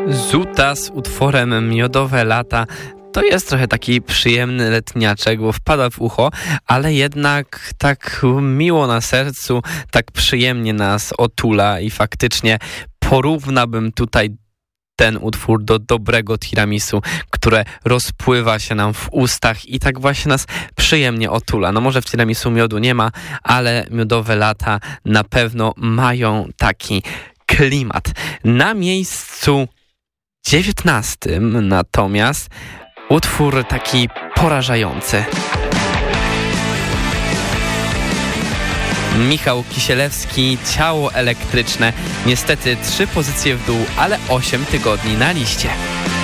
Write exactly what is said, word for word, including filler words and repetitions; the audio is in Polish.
Zuta z utworem Miodowe lata to jest trochę taki przyjemny letniaczek, bo wpada w ucho, ale jednak tak miło na sercu, tak przyjemnie nas otula i faktycznie porównałbym tutaj ten utwór do dobrego tiramisu, które rozpływa się nam w ustach i tak właśnie nas przyjemnie otula. No może w tiramisu miodu nie ma, ale Miodowe lata na pewno mają taki klimat. Na miejscu dziewiętnastym natomiast utwór taki porażający. Michał Kisielewski, Ciało elektryczne. Niestety trzy pozycje w dół, ale osiem tygodni na liście.